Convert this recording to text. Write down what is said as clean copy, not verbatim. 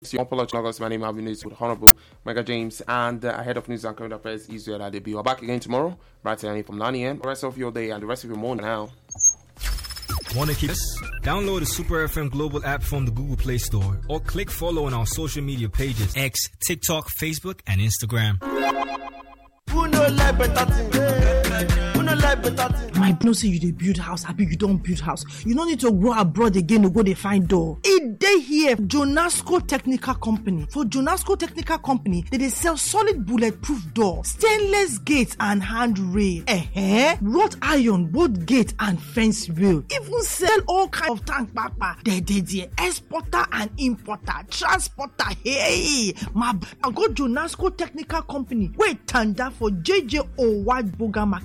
Apology, August. My name is News with Honorable Mega James, and head of news and current affairs Israel Adebi. We're back again tomorrow, bright and early from 9 a.m. The rest of your day and the rest of your morning now. Want to keep this? Download the Super FM Global app from the Google Play Store or click follow on our social media pages: X, TikTok, Facebook, and Instagram. My no say you dey build house, happy you don't build house. You don't need to go abroad again to go dey find door. It dey here, Jonasco Technical Company. For Jonasco Technical Company, they sell solid bulletproof door, stainless gates and handrail, wrought iron, both gate and fence rail. Even sell all kind of tank papa. They exporter and importer, transporter. Hey, my go Jonasco Technical Company. Wait, tanda for JJ Owad Boga Market.